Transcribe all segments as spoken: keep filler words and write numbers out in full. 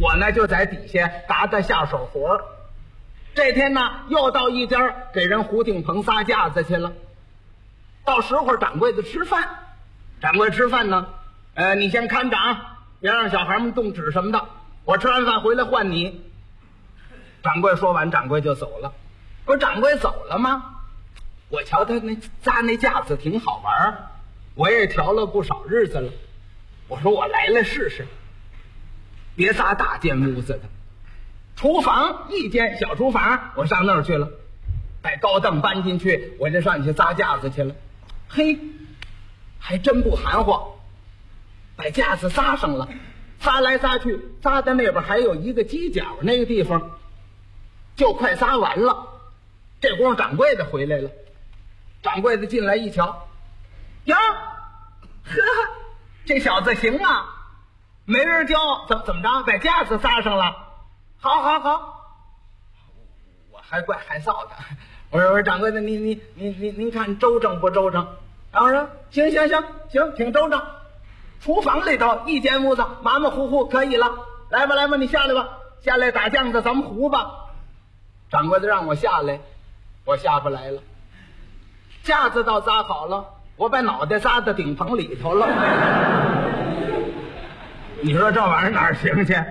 我呢就在底下打打下手活。这天呢，又到一家给人胡定鹏撒架子去了。到时候掌柜的吃饭，掌柜吃饭呢，呃，你先看着啊，别让小孩们动纸什么的。我吃完饭回来换你。掌柜说完，掌柜就走了。我说掌柜走了吗？我瞧他那扎那架子挺好玩，我也调了不少日子了。我说我来了试试。别扎大间屋子的，厨房一间小厨房，我上那儿去了，把高凳搬进去，我就上去扎架子去了。嘿，还真不含糊，把架子扎上了，扎来扎去，扎在那边还有一个犄角那个地方，就快扎完了。这功夫掌柜的回来了，掌柜的进来一瞧，呀，呵，这小子行啊，没人教，怎么怎么着，把架子扎上了，好好好。我还怪害臊的，我说我说掌柜的，您您您您您看周正不周正？然后说行行行行，挺周正。厨房里头一间屋子，马马虎虎可以了。来吧来吧，你下来吧，下来打酱子，咱们糊吧。掌柜的让我下来，我下不来了。架子倒扎好了，我把脑袋扎到顶棚里头了。你说这玩意儿哪儿行去？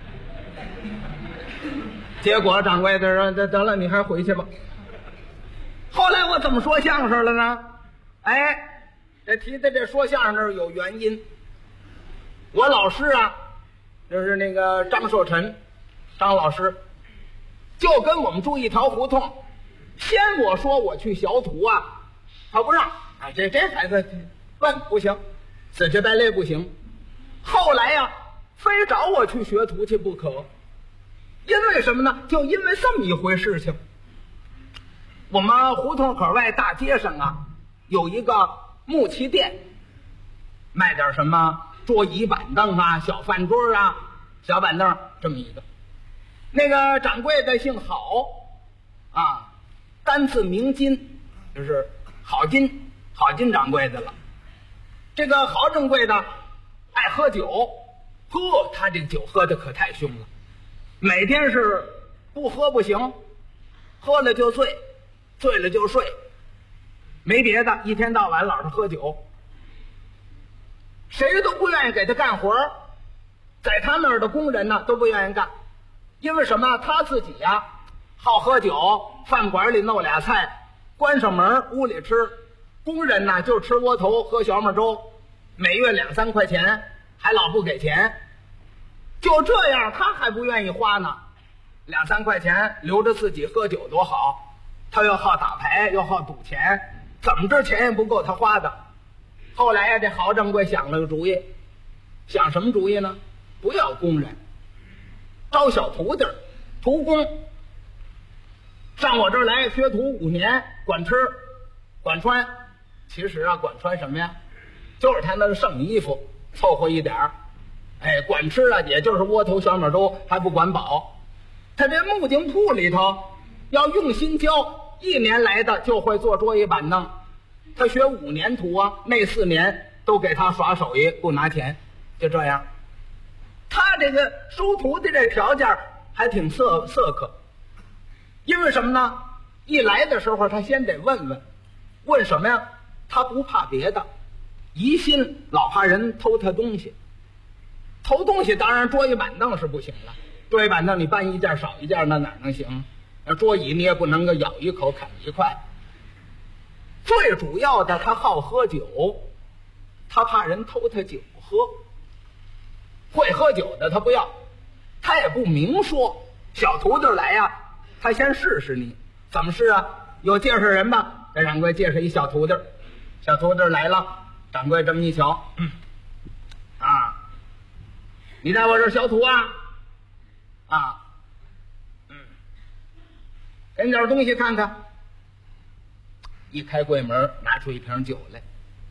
结果掌柜的说得得了，你还回去吧。后来我怎么说相声了呢？哎，这提的这说相声这有原因。我老师啊，就是那个张寿臣，张老师，就跟我们住一条胡同。先我说我去学徒啊，他不让，啊，这这孩子笨不行，死乞白赖不行。后来呀、啊，非找我去学徒去不可。因为什么呢？就因为这么一回事情。我们胡同口外大街上啊，有一个木器店，卖点什么桌椅板凳啊、小饭桌啊、小板凳这么一个。那个掌柜的姓郝啊，单字明金，就是郝金，郝金掌柜的了。这个郝掌柜的爱喝酒，呵，他这酒喝的可太凶了，每天是不喝不行，喝了就醉，醉了就睡，没别的，一天到晚老是喝酒，谁都不愿意给他干活，在他那儿的工人呢都不愿意干，因为什么？他自己呀、啊、好喝酒，饭馆里弄俩菜，关上门屋里吃，工人呢就吃窝头喝小米粥，每月两三块钱，还老不给钱，就这样他还不愿意花呢，两三块钱留着自己喝酒多好，他又好打牌又好赌钱，怎么着钱也不够他花的。后来呀、啊，这郝掌柜想了个主意，想什么主意呢？不要工人，招小徒弟，徒工，上我这儿来学徒五年，管吃管穿。其实啊，管穿什么呀？就是他那剩衣服凑合一点儿，哎，管吃啊，也就是窝头小米粥，还不管饱。他这木匠铺里头要用心教，一年来的就会做桌椅板凳。他学五年徒啊，那四年都给他耍手艺，不拿钱，就这样。他这个收徒的这条件还挺色色可，因为什么呢？一来的时候他先得问问，问什么呀？他不怕别的，疑心老怕人偷他东西。偷东西当然桌椅板凳是不行了，桌椅板凳你搬一件少一件，那哪能行？那桌椅你也不能够咬一口啃一块。最主要的，他好喝酒，他怕人偷他酒喝。会喝酒的他不要，他也不明说。小徒弟来呀、啊，他先试试你，怎么试啊？有介绍人吧？给掌柜介绍一小徒弟，小徒弟来了，掌柜这么一瞧，嗯、啊，你在我这儿小徒啊，啊，嗯，给你点东西看看。一开柜门，拿出一瓶酒来。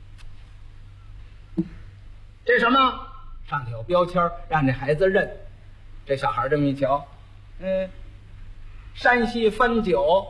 这什么？上头有标签，让这孩子认。这小孩这么一瞧，嗯，山西汾酒。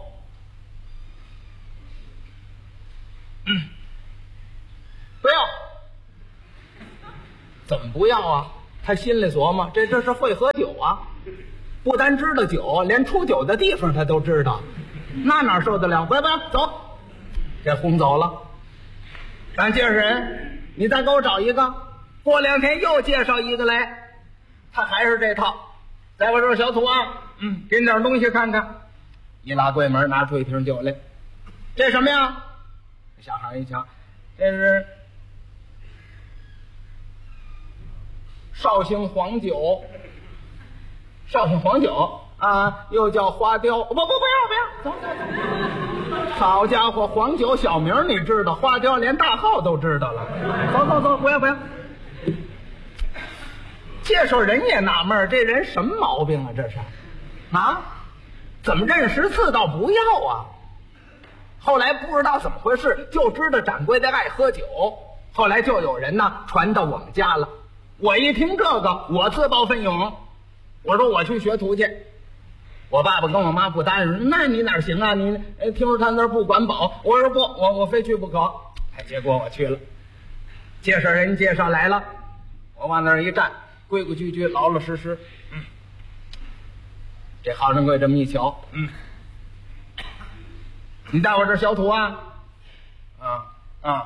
嗯，不要。怎么不要啊？ 他心里琢磨，这这是会喝酒啊，不单知道酒，连出酒的地方他都知道，那哪受得了？不不走，给轰走了。咱介绍人，你再给我找一个。过两天又介绍一个来，他还是这套。在我这儿，小土啊，嗯，给你点东西看看。一拉柜门，拿出一瓶酒来。这什么呀？小孩一瞧，这是绍兴黄酒。绍兴黄酒啊，又叫花雕。不不不要不要，走走走。好家伙，黄酒小名你知道，花雕连大号都知道了。走走走，不要不要。介绍人也纳闷，这人什么毛病啊？这是啊？怎么认十次倒不要啊？后来不知道怎么回事，就知道掌柜的爱喝酒。后来就有人呢传到我们家了。我一听这个，我自报奋勇，我说我去学徒去。我爸爸跟我妈不答应，那你哪行啊？你听说他那儿不管饱，我说不，我我非去不可。哎，结果我去了，介绍人介绍来了，我往那儿一站，规规矩矩，老老实实。嗯，这好掌柜这么一瞧，嗯，你带我这小土啊，啊啊，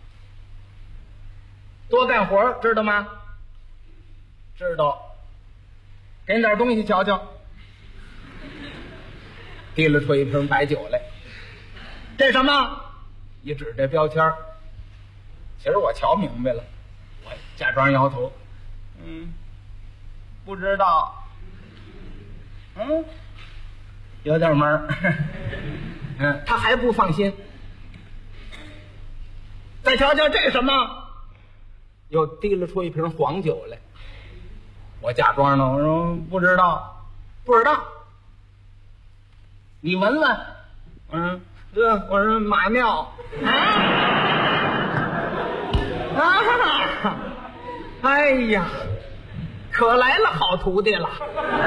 多干活，知道吗？知道。给你点东西瞧瞧。提了出一瓶白酒来。这什么？一指这标签，其实我瞧明白了，我假装摇头。嗯，不知道。嗯，有点闷儿。嗯，他还不放心。再瞧瞧这什么？又提了出一瓶黄酒来。我假装呢，我说不知道，不知道。你闻闻。嗯，这我说马尿。啊！啊！哎呀，可来了好徒弟了。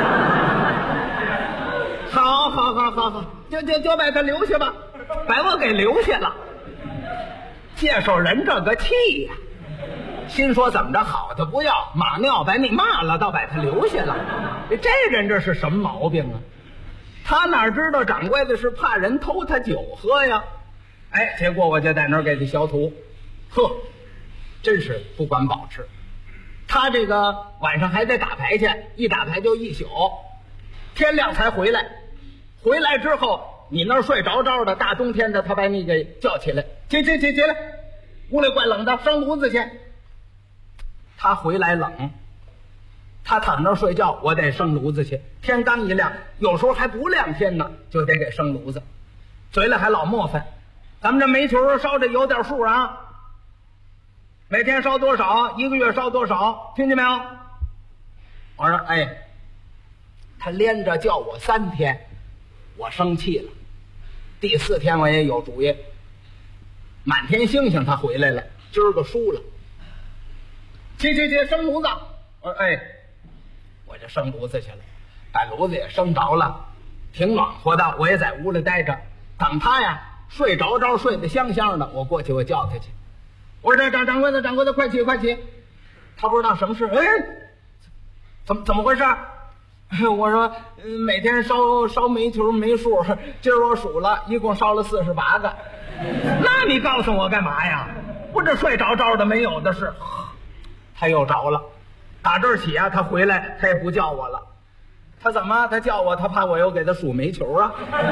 好好好好好，就就就把他留下吧，把我给留下了。介绍人这个气呀、啊，心说怎么着好的不要，马尿把你骂了，倒把他留下了。这人这是什么毛病啊？他哪知道掌柜的是怕人偷他酒喝呀？哎，结果我就在那儿给他小土，呵，真是不管饱吃。他这个晚上还得打牌去，一打牌就一宿，天亮才回来。回来之后，你那儿睡着着的，大冬天的，他把你给叫起来，起起起起来，屋里怪冷的，生炉子去。他回来冷，他躺那儿睡觉，我得生炉子去。天刚一亮，有时候还不亮天呢，就得给生炉子。嘴里还老磨烦，咱们这煤球烧着有点数啊，每天烧多少，一个月烧多少，听见没有？我说哎，他连着叫我三天，我生气了。第四天我也有主意，满天星星他回来了，今儿个输了。去去去，生炉子。我说哎，我就生炉子去了，把炉子也生着了，挺暖和的。我也在屋里待着，等他呀睡着着，睡得香香的，我过去我叫他去。我说这掌掌柜的，掌柜的，快起快起！他不知道什么事，哎，怎么怎么回事？我说每天烧烧煤球没数，今儿我数了，一共烧了四十八个。那你告诉我干嘛呀？我这睡着着的没有的是。他又着了，打这儿起啊，他回来他也不叫我了。他怎么？他叫我，他怕我又给他数煤球啊。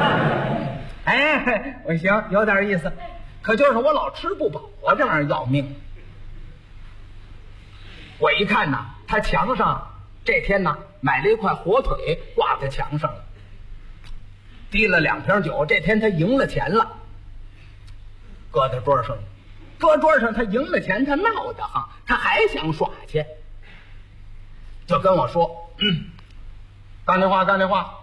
哎，我行，有点意思。可就是我老吃不饱啊，这玩意儿要命。我一看呐，他墙上这天呢买了一块火腿挂在墙上了，滴了两瓶酒，这天他赢了钱了，搁在桌上，搁桌上他赢了钱，他闹得慌，他还想耍去，就跟我说，嗯，干这话干这话，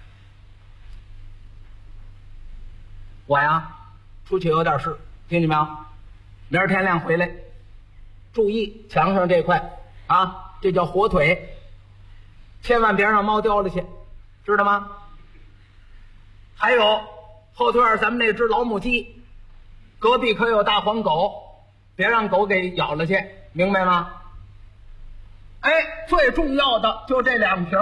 我呀出去有点事，听见没有？明儿天亮回来，注意墙上这块啊，这叫火腿，千万别让猫叼了去，知道吗？还有后腿儿咱们那只老母鸡，隔壁可有大黄狗，别让狗给咬了去，明白吗？ 哎，最重要的就这两瓶。